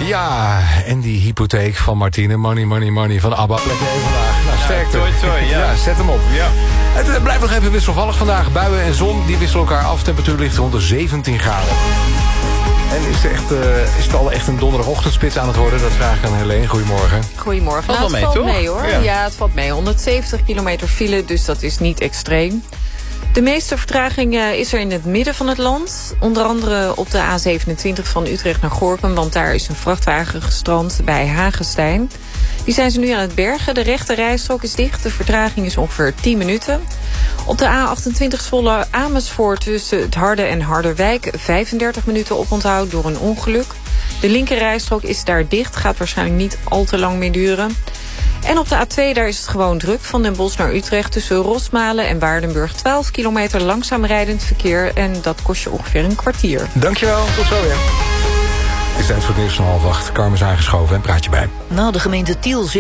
Ja, en die hypotheek van Martine. Money, money, money van ABBA. Lekker even vandaag. Nou, sterkte. Ja, zet hem op. Ja. Het blijft nog even wisselvallig vandaag. Buien en zon, die wisselen elkaar af. Temperatuur ligt rond de 17 graden. En is het al echt een donderdagochtendspits aan het worden? Dat vraag ik aan Helene. Goedemorgen. Goedemorgen. Nou, het valt mee hoor. Ja, het valt mee. 170 kilometer file, dus dat is niet extreem. De meeste vertraging is er in het midden van het land. Onder andere op de A27 van Utrecht naar Gorinchem, want daar is een vrachtwagen gestrand bij Hagestein. Die zijn ze nu aan het bergen. De rechte rijstrook is dicht. De vertraging is ongeveer 10 minuten. Op de A28 Zwolle Amersfoort tussen het Harde en Harderwijk 35 minuten oponthoud door een ongeluk. De linker rijstrook is daar dicht. Gaat waarschijnlijk niet al te lang meer duren. En op de A2 daar is het gewoon druk. Van Den Bosch naar Utrecht tussen Rosmalen en Waardenburg 12 kilometer langzaam rijdend verkeer. En dat kost je ongeveer een kwartier. Dankjewel, tot zo weer. Het is tijd voor het nieuws van 7:30. Carmen is aangeschoven en praat je bij. Nou, de gemeente Tiel